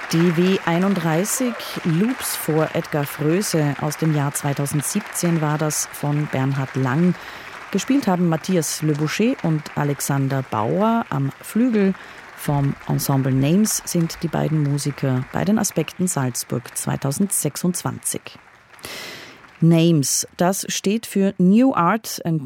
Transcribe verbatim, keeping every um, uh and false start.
D W einunddreißig, Loops vor Edgar Froese aus dem Jahr zweitausendsiebzehn war das von Bernhard Lang. Gespielt haben Matthias Le Boucher und Alexander Bauer am Flügel. Vom Ensemble Names sind die beiden Musiker bei den Aspekten Salzburg zweitausendsechsundzwanzig. Names, das steht für New Art and